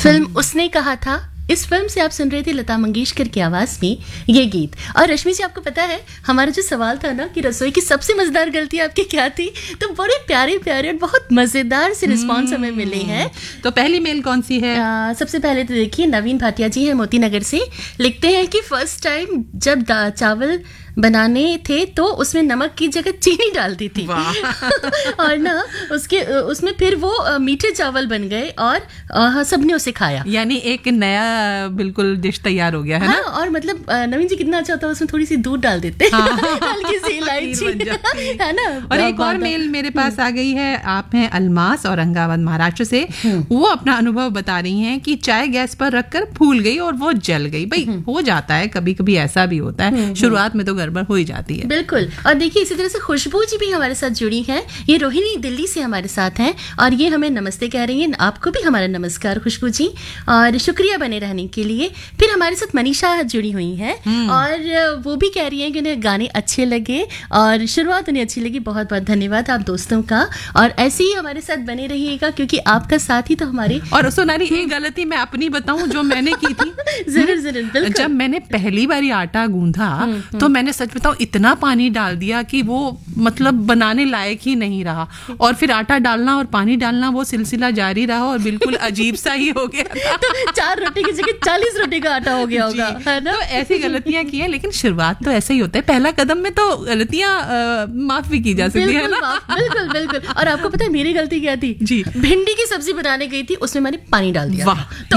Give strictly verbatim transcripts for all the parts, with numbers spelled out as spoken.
Film उसने कहा था। इस फिल्म से आप सुन रहे थे लता मंगेशकर की आवाज में ये गीत। और रश्मि जी, आपको पता है हमारा जो सवाल था ना कि रसोई की सबसे मजेदार गलती आपकी क्या थी, तो बड़े प्यारे प्यारे और बहुत मजेदार से रिस्पॉन्स हमें मिले हैं। तो पहली मेल कौन सी है? आ, सबसे पहले तो देखिए, नवीन भाटिया जी हैं मोती नगर से, लिखते हैं कि फर्स्ट टाइम जब चावल बनाने थे तो उसमें नमक की जगह चीनी डाल दी थी और ना उसके उसमें फिर वो मीठे चावल बन गए और सबने उसे खाया, यानी एक नया बिल्कुल डिश तैयार हो गया है। हाँ, ना? और मतलब नवीन जी कितना अच्छा होता है, उसमें थोड़ी सी दूध डाल देते हैं, हाँ, हल्की सी इलायची, है ना। और एक और मेल मेरे पास आ गई है। आप हैं अलमास औरंगाबाद महाराष्ट्र से। वो अपना अनुभव बता रही हैं कि चाय गैस पर रखकर फूल गई और वो जल गई। भाई हो जाता है, कभी कभी ऐसा भी होता है, शुरुआत में तो गड़बड़ हो ही जाती है। बिल्कुल। और देखिए इसी तरह से खुशबू जी भी हमारे साथ जुड़ी हैं। ये रोहिणी दिल्ली से हमारे साथ हैं और ये हमें नमस्ते कह रही हैं। आपको भी हमारा नमस्कार खुशबू जी, और शुक्रिया बने रहने के लिए। फिर हमारे साथ मनीषा जुड़ी हुई हैं और वो भी कह रही हैं कि उन्हें गाने अच्छे लगे और शुरुआत उन्हें अच्छी लगी। बहुत बहुत धन्यवाद आप दोस्तों का, और ऐसे ही हमारे साथ बने रहिएगा क्योंकि आपका साथ ही तो हमारे। और सोनाली, एक गलती मैं अपनी बताऊं जो मैंने की थी। जरूर जरूर। जब मैंने पहली बारी आटा गूंथा तो मैंने सच बताऊं इतना पानी डाल दिया कि वो मतलब बनाने लायक ही नहीं रहा, और फिर आटा डालना और पानी डालना वो सिलसिला जारी रहा और बिल्कुल अजीब सा ही हो गया था। तो चार रोटी की जगह चालीस रोटी का आटा हो गया होगा, है ना। तो ऐसी गलतियां की हैं, लेकिन शुरुआत तो ऐसा ही होता है। पहला कदम में तो गलतियां माफ भी की जा सकती है ना। बिल्कुल बिल्कुल। और आपको पता है मेरी गलती क्या थी जी? भिंडी की सब्जी बनाने गई थी, उसमें मैंने पानी डाल दिया। वाह, तो,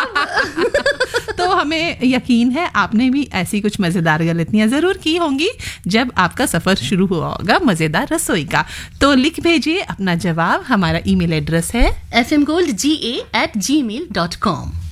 अब... तो हमें यकीन है आपने भी ऐसी कुछ मजेदार गलतियां जरूर की होंगी जब आपका सफर शुरू हुआ होगा मजेदार रसोई का। तो लिख भेजिए अपना जवाब। हमारा ईमेल एड्रेस है एफ एम गोल्ड जी ए एट जी मेल डॉट कॉम।